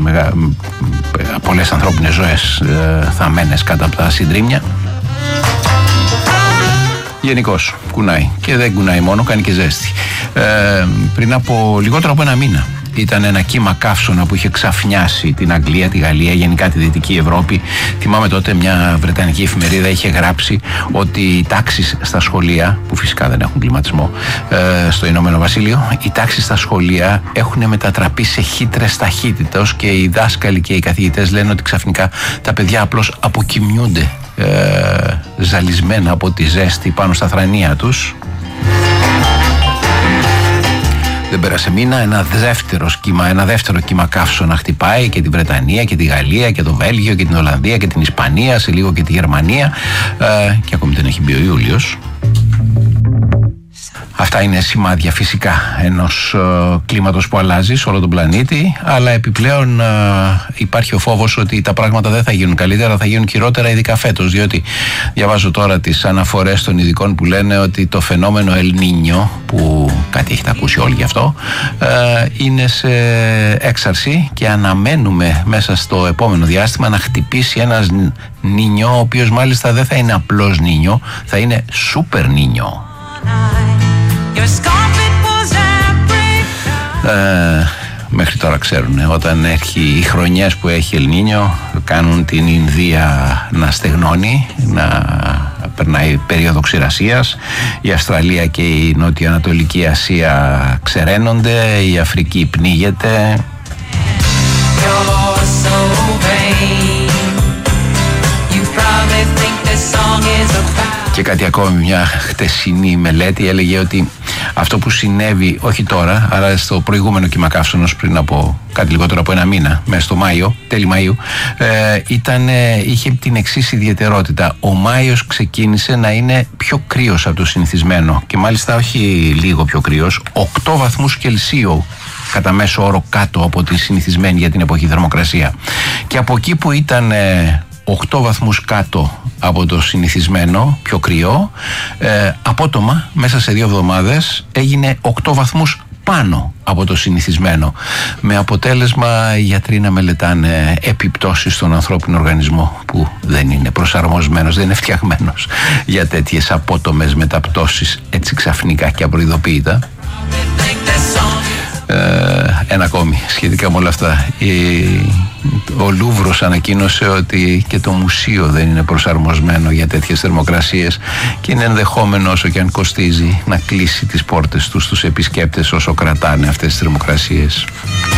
πολλές ανθρώπινες ζωές θαμμένες κάτω από τα συντρίμμια. Γενικώς κουνάει, και δεν κουνάει μόνο, κάνει και ζέστη. Πριν από λιγότερο από ένα μήνα ήταν ένα κύμα καύσωνα που είχε ξαφνιάσει την Αγγλία, τη Γαλλία, γενικά τη Δυτική Ευρώπη. Θυμάμαι τότε μια βρετανική εφημερίδα είχε γράψει ότι οι τάξεις στα σχολεία, που φυσικά δεν έχουν κλιματισμό στο Ηνωμένο Βασίλειο, οι τάξεις στα σχολεία έχουν μετατραπεί σε χύτρες ταχύτητος και οι δάσκαλοι και οι καθηγητές λένε ότι ξαφνικά τα παιδιά απλώς αποκοιμιούνται ζαλισμένα από τη ζέστη πάνω στα θρανία τους. Δεν πέρασε μήνα, ένα δεύτερο κύμα καύσωνα χτυπάει και τη Βρετανία και τη Γαλλία και το Βέλγιο και την Ολλανδία και την Ισπανία, σε λίγο και τη Γερμανία, και ακόμη δεν έχει μπει ο Ιούλιος. Αυτά είναι σημάδια φυσικά ενός κλίματος που αλλάζει σε όλο τον πλανήτη, αλλά επιπλέον υπάρχει ο φόβος ότι τα πράγματα δεν θα γίνουν καλύτερα, θα γίνουν χειρότερα, ειδικά φέτος, διότι διαβάζω τώρα τις αναφορές των ειδικών που λένε ότι το φαινόμενο El Niño, που κάτι έχετε ακούσει όλοι γι' αυτό, είναι σε έξαρση και αναμένουμε μέσα στο επόμενο διάστημα να χτυπήσει ένας Νίνιο, ο οποίος μάλιστα δεν θα είναι απλός Νίνιο, θα είναι Σούπερ Νίνιο. Μέχρι τώρα ξέρουν, όταν έχει οι χρονιές που έχει El Niño, κάνουν την Ινδία να στεγνώνει, να περνάει περίοδο ξηρασίας, η Αυστραλία και η Νότιο-Ανατολική Ασία ξεραίνονται, η Αφρική πνίγεται. Και κάτι ακόμη, μια χτεσινή μελέτη έλεγε ότι αυτό που συνέβη όχι τώρα, αλλά στο προηγούμενο κύμα καύσωνος πριν από κάτι λιγότερο από ένα μήνα, μέσα στο Μάιο, τέλη Μαΐου, είχε την εξής ιδιαιτερότητα. Ο Μάιος ξεκίνησε να είναι πιο κρύος από το συνηθισμένο, και μάλιστα όχι λίγο πιο κρύος, 8 βαθμούς Κελσίου κατά μέσο όρο κάτω από τη συνηθισμένη για την εποχή θερμοκρασία. Και από εκεί που ήταν 8 βαθμούς κάτω από το συνηθισμένο, πιο κρυό, απότομα μέσα σε 2 εβδομάδες έγινε 8 βαθμούς πάνω από το συνηθισμένο, με αποτέλεσμα οι γιατροί να μελετάνε επιπτώσεις στον ανθρώπινο οργανισμό που δεν είναι προσαρμοσμένος, δεν είναι φτιαγμένος για τέτοιες απότομες μεταπτώσεις έτσι ξαφνικά και απροειδοποίητα. Ένα ακόμη σχετικά με όλα αυτά, ο Λούβρος ανακοίνωσε ότι και το μουσείο δεν είναι προσαρμοσμένο για τέτοιες θερμοκρασίες και είναι ενδεχόμενο, όσο και αν κοστίζει, να κλείσει τις πόρτες τους στους επισκέπτες όσο κρατάνε αυτές τις θερμοκρασίες.